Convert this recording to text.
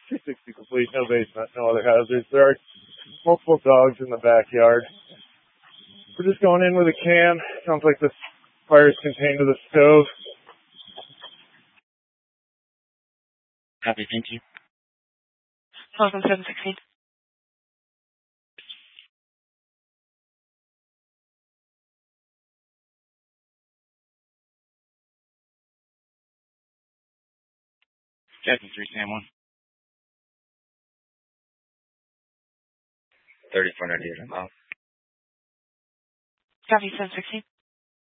360 complete, no basement, no other hazards. There are multiple dogs in the backyard. We're just going in with a can. Sounds like the fire is contained to the stove. Copy, thank you. Welcome 716. Captain 3 Sam 1. 3498, I'm out. Copy 716.